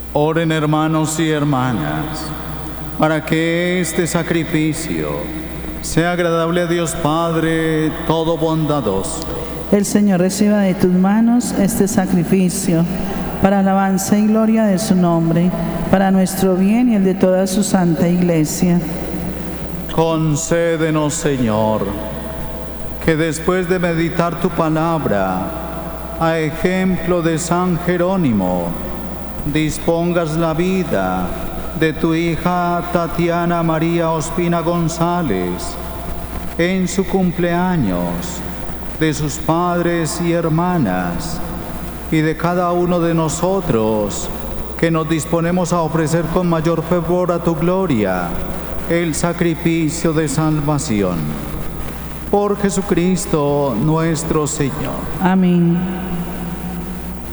Oren, hermanos y hermanas, para que este sacrificio sea agradable a Dios Padre todo bondadoso. El Señor reciba de tus manos este sacrificio, para alabanza y gloria de su nombre, para nuestro bien y el de toda su santa Iglesia. Concédenos, Señor, que después de meditar tu palabra, a ejemplo de San Jerónimo, dispongas la vida de tu hija Tatiana María Ospina González en su cumpleaños, de sus padres y hermanas, y de cada uno de nosotros que nos disponemos a ofrecer con mayor fervor a tu gloria el sacrificio de salvación. Por Jesucristo nuestro Señor. Amén.